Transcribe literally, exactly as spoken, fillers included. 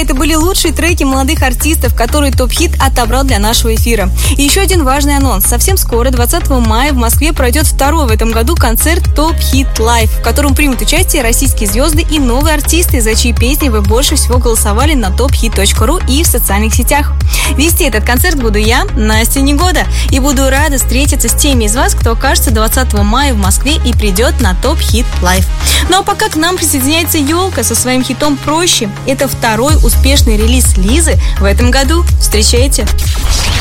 это были лучшие треки молодых артистов, которые ТОП-хит отобрал для нашего эфира. И еще один важный анонс. Совсем скоро, двадцатого мая, в Москве пройдет второй в этом году концерт ТОП-хит Лайв, в котором примут участие российские звезды и новые артисты, за чьи песни вы больше всего голосовали на топ хит точка ру и в социальных сетях. Вести этот концерт буду я, Настя Негода, и буду рада встретиться с теми из вас, кто окажется двадцатого мая в Москве и придет на ТОП-хит Лайв. Ну а пока к нам присоединяется Ёлка со своим хитом «Проще». Это второй успешный релиз Лизы в этом году. Встречайте!